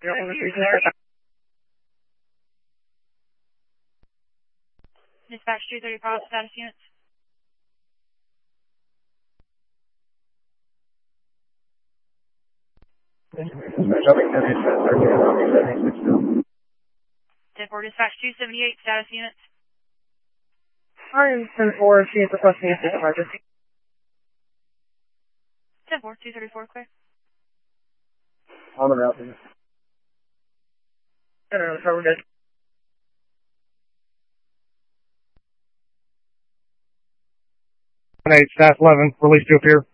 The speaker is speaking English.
Dispatch 235, status units. Ten-4, dispatch 278, status units. Alright, 10-4, she is requesting assistance emergency. 10-4, 234, clear. On the route, please. No, we're good. 8, staff 11, release to appear.